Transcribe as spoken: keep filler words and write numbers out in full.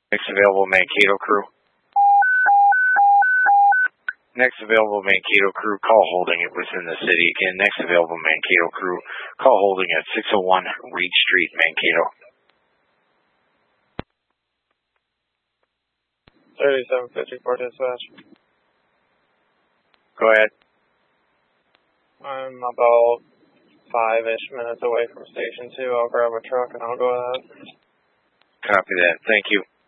Next available Mankato crew. Next available Mankato crew, call holding it within the city. Again, next available Mankato crew, call holding at six oh one Reed Street, Mankato. thirty-seven fifty-four dispatch. Go ahead. I'm about five-ish minutes away from station two. I'll grab a truck and I'll go ahead. Copy that. Thank you.